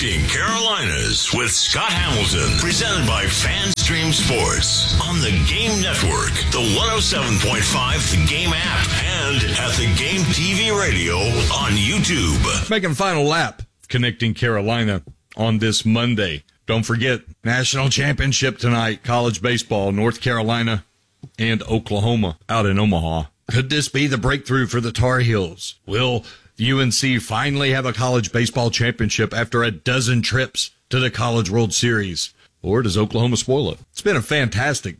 Connecting Carolinas with Scott Hamilton. Presented by FanStream Sports. On the Game Network, the 107.5 The Game app, and at the Game TV radio on YouTube. Making final lap, Connecting Carolina on this Monday. Don't forget, national championship tonight, college baseball, North Carolina and Oklahoma out in Omaha. Could this be the breakthrough for the Tar Heels? Will UNC finally have a college baseball championship after a dozen trips to the College World Series? Or does Oklahoma spoil it? It's been a fantastic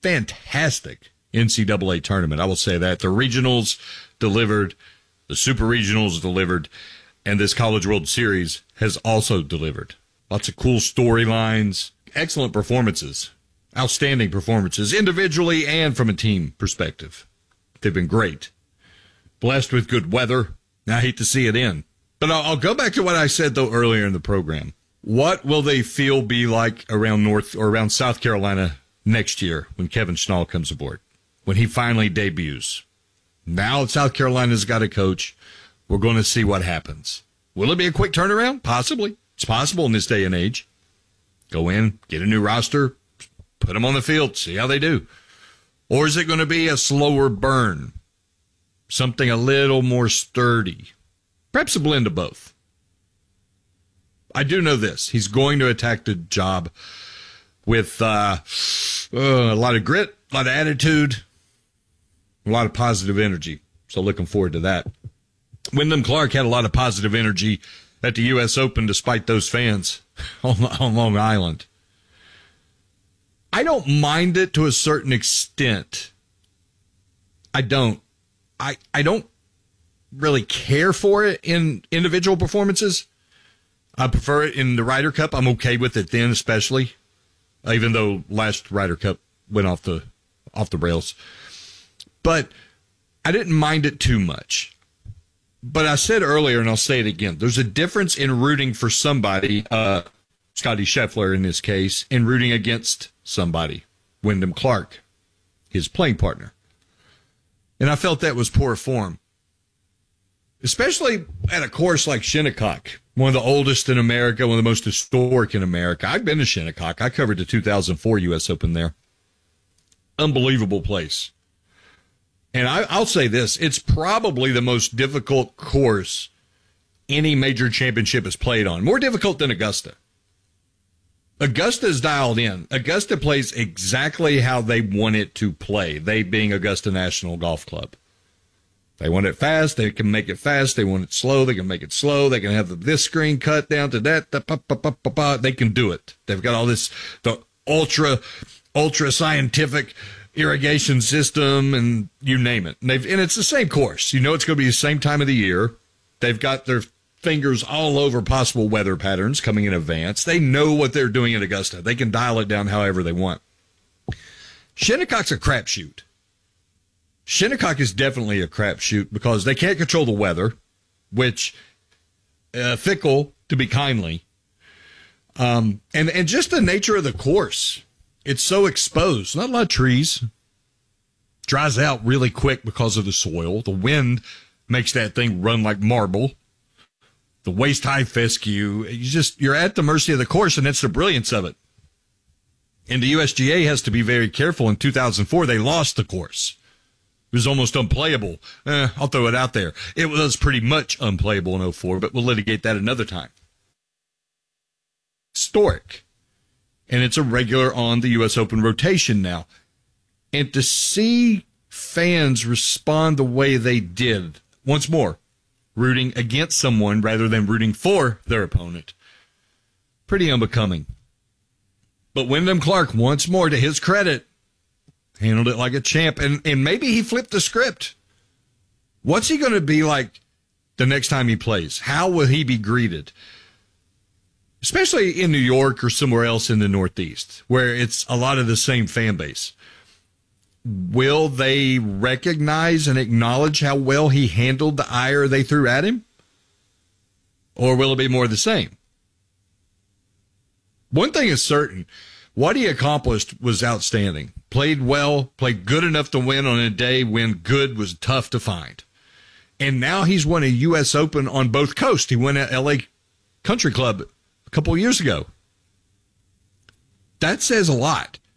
NCAA tournament. I will say that. The regionals delivered, the super regionals delivered, and this College World Series has also delivered. Lots of cool storylines, excellent performances, outstanding performances, individually and from a team perspective. They've been great. Blessed with good weather. I hate to see it end. But I'll go back to what I said, though, earlier in the program. What will they feel be like around South Carolina next year when Kevin Schnall comes aboard, when he finally debuts? Now South Carolina's got a coach. We're going to see what happens. Will it be a quick turnaround? Possibly. It's possible in this day and age. Go in, get a new roster, put them on the field, see how they do. Or is it going to be a slower burn? Something a little more sturdy? Perhaps a blend of both. I do know this. He's going to attack the job with a lot of grit, a lot of attitude, a lot of positive energy. So looking forward to that. Wyndham Clark had a lot of positive energy at the U.S. Open despite those fans on Long Island. I don't mind it to a certain extent. I don't really care for it in individual performances. I prefer it in the Ryder Cup. I'm okay with it then, especially, even though last Ryder Cup went off the rails. But I didn't mind it too much. But I said earlier, and I'll say it again, there's a difference in rooting for somebody, Scotty Scheffler in this case, and rooting against somebody, Wyndham Clark, his playing partner. And I felt that was poor form, especially at a course like Shinnecock, one of the oldest in America, one of the most historic in America. I've been to Shinnecock. I covered the 2004 U.S. Open there. Unbelievable place. And I'll say this, it's probably the most difficult course any major championship is played on. More difficult than Augusta. Augusta's dialed in. Augusta plays exactly how they want it to play, they being Augusta National Golf Club. They want it fast, they can make it fast. They want it slow, they can make it slow. They can have this screen cut down to that. They can do it. They've got all this, the ultra scientific irrigation system, and you name it. And it's the same course. You know it's going to be the same time of the year. They've got their fingers all over possible weather patterns coming in advance. They know what they're doing at Augusta. They can dial it down however they want. Shinnecock's a crapshoot. Shinnecock is definitely a crapshoot because they can't control the weather, which fickle to be kindly, and just the nature of the course. It's so exposed. Not a lot of trees. Dries out really quick because of the soil. The wind makes that thing run like marble. The waist-high fescue. You're at the mercy of the course, and that's the brilliance of it. And the USGA has to be very careful. In 2004, they lost the course. It was almost unplayable. I'll throw it out there. It was pretty much unplayable in 2004, but we'll litigate that another time. Historic. And it's a regular on the U.S. Open rotation now. And to see fans respond the way they did, once more, rooting against someone rather than rooting for their opponent, pretty unbecoming. But Wyndham Clark, once more, to his credit, handled it like a champ. And maybe he flipped the script. What's he going to be like the next time he plays? How will he be greeted? Especially in New York or somewhere else in the Northeast, where it's a lot of the same fan base. Will they recognize and acknowledge how well he handled the ire they threw at him? Or will it be more of the same? One thing is certain. What he accomplished was outstanding. Played well, played good enough to win on a day when good was tough to find. And now he's won a U.S. Open on both coasts. He won at L.A. Country Club a couple of years ago. That says a lot.